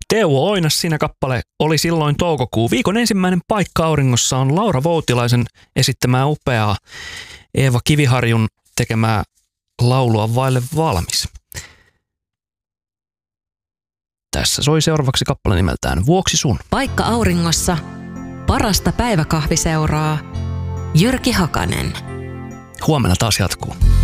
Teuvo Oinas, siinä kappale oli silloin toukokuu. Viikon ensimmäinen paikka auringossa on Laura Voutilaisen esittämää upeaa Eeva Kiviharjun tekemää laulua vaille valmis. Tässä soi seuraavaksi kappale nimeltään Vuoksi sun. Paikka auringossa, parasta päiväkahviseuraa, Jyrki Hakanen. Huomenna taas jatkuu.